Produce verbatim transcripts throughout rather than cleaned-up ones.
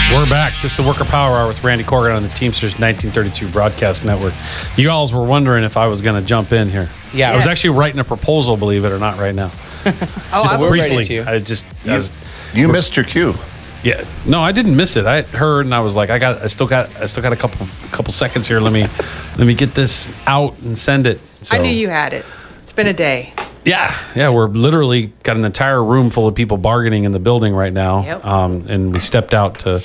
We're back. This is the Worker Power Hour with Randy Corgan on the Teamsters nineteen thirty-two Broadcast Network. You all were wondering if I was going to jump in here. Yeah. I was actually writing a proposal, believe it or not, right now. Oh, just I was briefly. ready to. I just, I was, You missed your cue. yeah. No, I didn't miss it. I heard and I was like, I got, I still got, I still got a couple, couple seconds here. Let me, let me get this out and send it. So, I knew you had it. It's been a day. Yeah, yeah, we're literally got an entire room full of people bargaining in the building right now. Yep. Um, and we stepped out to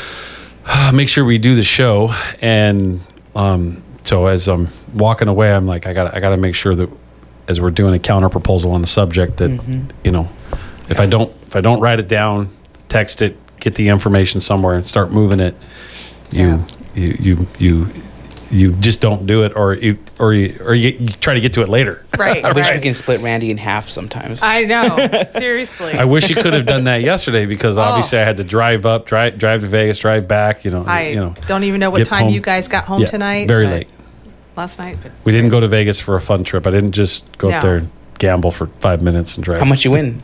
uh, make sure we do the show. And um, so as I'm walking away, I'm like, I got, I got to make sure that as we're doing a counter proposal on the subject, that Mm-hmm. you know, if I don't, if I don't write it down, text it, get the information somewhere, and start moving it, you, you, you, you. You just don't do it, or you, or you, or you, you try to get to it later. Right. I wish we right. can split Randy in half sometimes. I know. Seriously. I wish you could have done that yesterday because obviously I had to drive up, drive drive to Vegas, drive back. You know, I you know. don't even know what get time home. you guys got home Yeah, tonight. very but- late. Last night. But We didn't go to Vegas for a fun trip. I didn't just go No. up there and gamble for five minutes and drive. How much you win?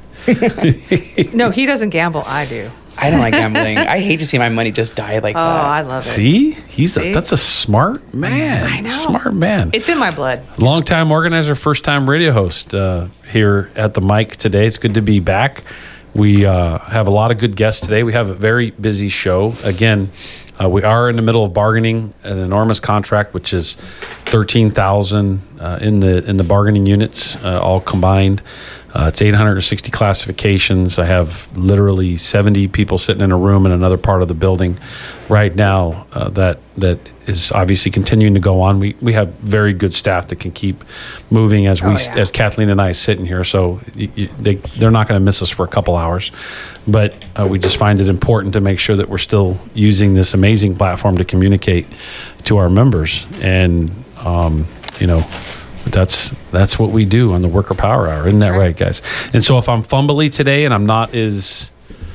no, he doesn't gamble. I do. I don't like gambling. I hate to see my money just die like Oh, that. I love it. See, he's See? A, that's a smart man. I know. Smart man. It's in my blood. Long time organizer, first time radio host uh, here at the mic today. It's good to be back. We uh, have a lot of good guests today. We have a very busy show. Again, uh, we are in the middle of bargaining an enormous contract, which is thirteen thousand uh, in the in the bargaining units, uh, all combined. Uh, it's eight hundred sixty classifications. I have literally seventy people sitting in a room in another part of the building right now uh, that that is obviously continuing to go on. We we have very good staff that can keep moving as we Oh, yeah. as Kathleen and I sit in here. So y y they they're not going to miss us for a couple hours, but uh, we just find it important to make sure that we're still using this amazing platform to communicate to our members. And um, you know. That's that's what we do on the Worker Power Hour. Isn't that That's right. right. guys? And so if I'm fumbly today and I'm not as,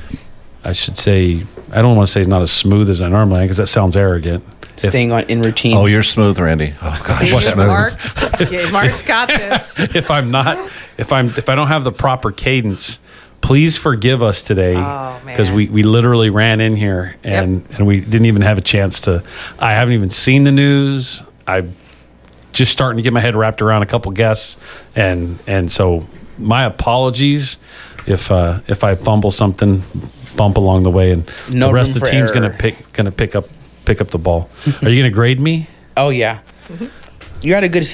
I should say, I don't want to say it's not as smooth as I normally am because that sounds arrogant. If- Staying on in routine. Oh, you're smooth, Randy. Oh gosh, See, smooth. Mark, yeah, Mark's got this. if I'm not, if I'm, if I don't have the proper cadence, please forgive us today Oh, man. because we, we literally ran in here and, and we didn't even have a chance to, I haven't even seen the news. I just starting to get my head wrapped around a couple guests, and and so my apologies if uh, if I fumble something, bump along the way, and No the rest room of the for team's gonna error. pick gonna pick up pick up the ball. Are you gonna grade me? Oh yeah. You had a good